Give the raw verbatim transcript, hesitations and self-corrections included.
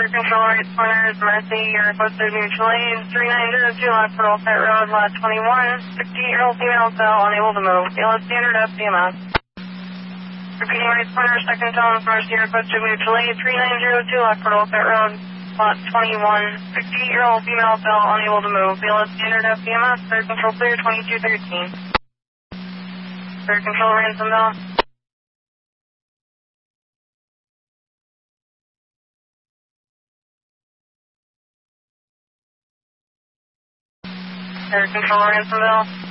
Air Control, right pointers, Mercy, you're requested mutual aid, three nine zero two Hospital Pet Road, lot twenty-one, sixty-eight-year-old female cell, unable to move. B L S standard F C M S. Repeating right pointer, second tone, Mercy, requested mutual aid, three nine zero two Hospital Pet Road, lot twenty-one, sixty-eight-year-old female cell, unable to move. B L S standard F C M S, Air Control clear, twenty-two thirteen. Air Control, Ransomville. Air Control, Ransomville.